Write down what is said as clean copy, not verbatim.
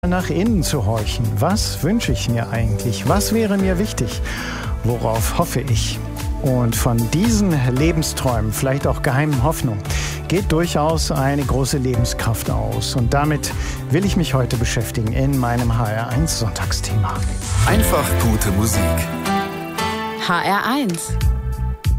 nach innen zu horchen. Was wünsche ich mir eigentlich? Was wäre mir wichtig? Worauf hoffe ich? Und von diesen Lebensträumen, vielleicht auch geheimen Hoffnungen, geht durchaus eine große Lebenskraft aus. Und damit will ich mich heute beschäftigen in meinem HR1 Sonntagsthema. Einfach gute Musik. HR1